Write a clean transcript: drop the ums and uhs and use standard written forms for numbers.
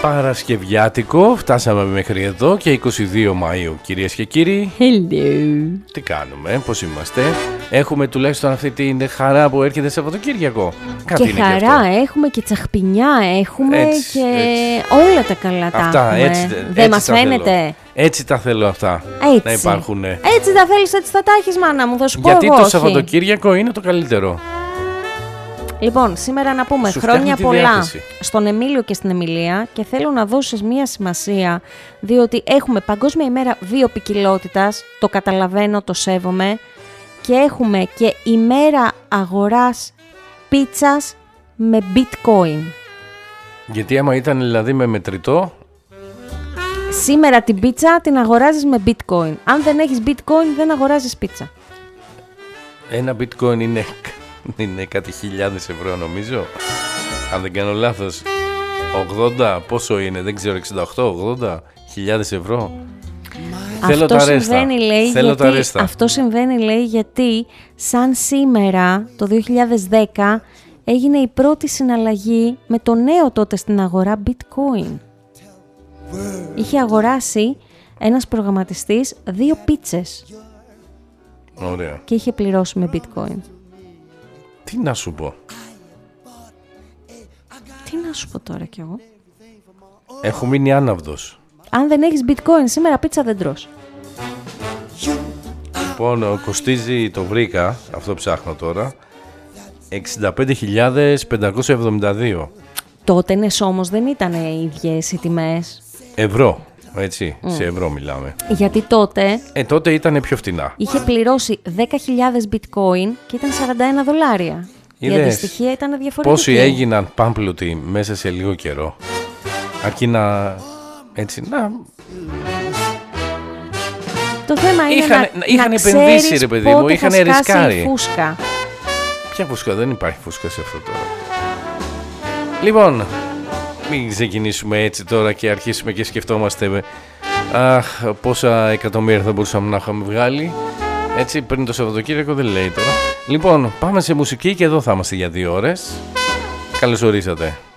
Παρασκευιάτικο, φτάσαμε μέχρι εδώ και 22 Μαΐου, κυρίες και κύριοι. Hello. Τι κάνουμε, πώς είμαστε? Έχουμε τουλάχιστον αυτή την χαρά που έρχεται Σαββατοκύριακο. Κάτι και χαρά έχουμε και τσαχπινιά έχουμε έτσι, και έτσι. Όλα τα καλά τα αυτά, έχουμε. έτσι, δεν μας φαίνεται. Έτσι τα θέλω αυτά. Έτσι. Να υπάρχουν. Έτσι τα θέλεις, έτσι θα τα έχεις, μάνα μου, θα σου πω γιατί εγώ, το όχι. Σαββατοκύριακο είναι το καλύτερο. Λοιπόν, σήμερα να πούμε σου χρόνια πολλά διάθεση στον Εμίλιο και στην Εμιλία και θέλω να δώσεις μία σημασία, διότι έχουμε Παγκόσμια ημέρα βιοποικιλότητας, το καταλαβαίνω, το σέβομαι, και έχουμε και ημέρα αγοράς πίτσας με bitcoin. Γιατί άμα ήταν δηλαδή με μετρητό, σήμερα την πίτσα την αγοράζεις με bitcoin. Αν δεν έχεις bitcoin δεν αγοράζεις πίτσα. ένα bitcoin είναι κάτι χιλιάδες ευρώ νομίζω. Αν δεν κάνω λάθος, 80, πόσο είναι, δεν ξέρω, 68-80 χιλιάδες ευρώ. Θέλω τα ρέστα. Αυτό συμβαίνει, λέει, γιατί σαν σήμερα το 2010 έγινε η πρώτη συναλλαγή με το νέο τότε στην αγορά bitcoin. Είχε αγοράσει ένας προγραμματιστής 2 πίτσες. Ωραία. Και είχε πληρώσει με bitcoin. Τι να σου πω. Τι να σου πω τώρα κι εγώ. Έχω μείνει άναυδος. Αν δεν έχεις bitcoin σήμερα πίτσα δεν τρως. Λοιπόν, κοστίζει, το βρήκα, αυτό ψάχνω τώρα, 65.572. Τότε όμως δεν ήταν οι ίδιες οι τιμές. Ευρώ, έτσι, σε ευρώ μιλάμε. Γιατί τότε... τότε ήταν πιο φτηνά. Είχε πληρώσει 10.000 bitcoin και ήταν $41. Η αντιστοιχεία ήταν διαφορετική. Πόσοι έγιναν πάμπλουτοι μέσα σε λίγο καιρό. Αρκεί να... έτσι, να... Το θέμα είναι είχαν επενδύσει, ρε παιδί μου, είχαν ρισκάρει. Φούσκα. Ποια φούσκα, δεν υπάρχει φούσκα σε αυτό τώρα. Λοιπόν, μην ξεκινήσουμε έτσι τώρα και αρχίσουμε και σκεφτόμαστε πόσα εκατομμύρια θα μπορούσαμε να είχαμε βγάλει. Έτσι πριν το Σαββατοκύριακο δεν λέει τώρα. Λοιπόν, πάμε σε μουσική και εδώ θα είμαστε για 2 ώρες. Καλώς ορίσατε.